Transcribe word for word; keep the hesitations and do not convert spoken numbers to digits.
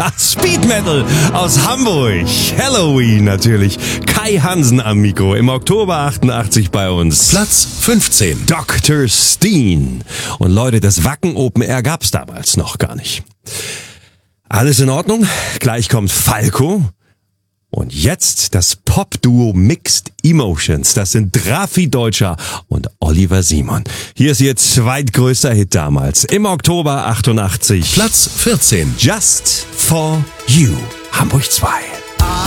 Speed Metal aus Hamburg. Halloween natürlich. Kai Hansen am Mikro. Im Oktober achtundachtzig bei uns. Platz fünfzehn. Doktor Steen. Und Leute, das Wacken Open Air gab's damals noch gar nicht. Alles in Ordnung? Gleich kommt Falco. Und jetzt das Pop-Duo Mixed Emotions. Das sind Drafi Deutscher und Oliver Simon. Hier ist ihr zweitgrößter Hit damals. Im Oktober achtundachtzig. Platz vierzehn. Just for You. Hamburg zwei.